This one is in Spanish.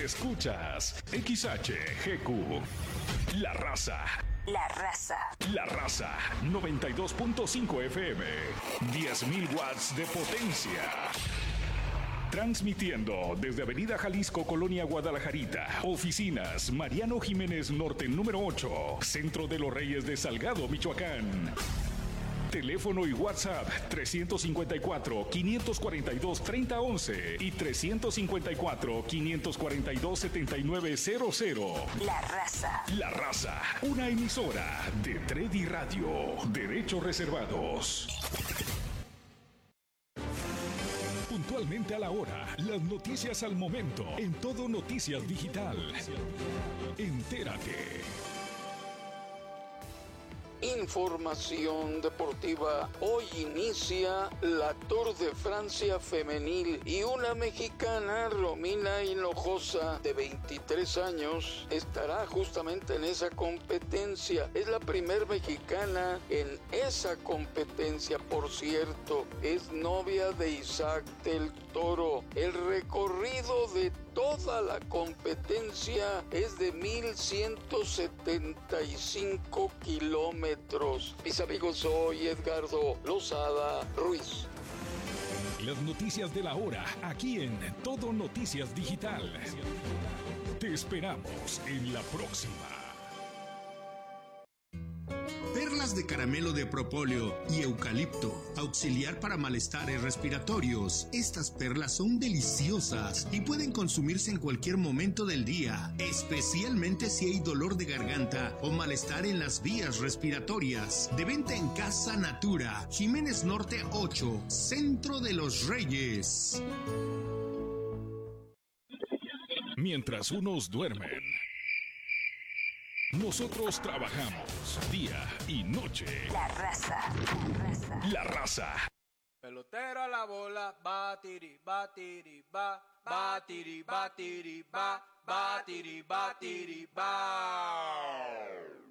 Escuchas XHGQ. La Raza. La Raza. La Raza 92.5 FM. 10.000 watts de potencia. Transmitiendo desde Avenida Jalisco, Colonia Guadalajarita. Oficinas Mariano Jiménez Norte número 8. Centro de los Reyes de Salgado, Michoacán. Teléfono y WhatsApp 354-542-3011 y 354-542-7900. La Raza. La Raza, una emisora de Tredi Radio. Derechos reservados. Puntualmente a la hora, las noticias al momento, en Todo Noticias Digital. Entérate. Información deportiva. Hoy inicia la Tour de Francia femenil y una mexicana, Romina Hinojosa, de 23 años, estará justamente en esa competencia. Es la primer mexicana en esa competencia, por cierto. Es novia de Isaac del Toro. El recorrido de toda la competencia es de 1,175 kilómetros. Mis amigos, soy Edgardo Lozada Ruiz. Las noticias de la hora, aquí en Todo Noticias Digital. Te esperamos en la próxima. Perlas de caramelo de propóleo y eucalipto, auxiliar para malestares respiratorios. Estas perlas son deliciosas y pueden consumirse en cualquier momento del día, especialmente si hay dolor de garganta o malestar en las vías respiratorias. De venta en Casa Natura, Jiménez Norte 8, Centro de los Reyes. Mientras unos duermen, nosotros trabajamos día y noche. La Raza. La Raza. La Raza. Pelotero a la bola, batiri, batiri, ba, batiri, batiri, ba, batiri, batiri, ba.